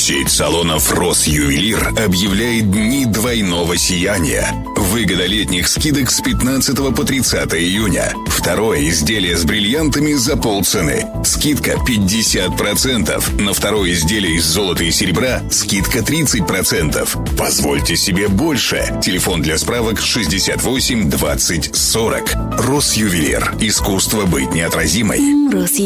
Сеть салонов «Росювелир» объявляет дни двойного сияния. Выгода летних скидок с 15 по 30 июня. Второе изделие с бриллиантами за полцены. Скидка 50%. На второе изделие из золота и серебра скидка 30%. Позвольте себе больше. Телефон для справок 68 20 40. «Росювелир». Искусство быть неотразимой.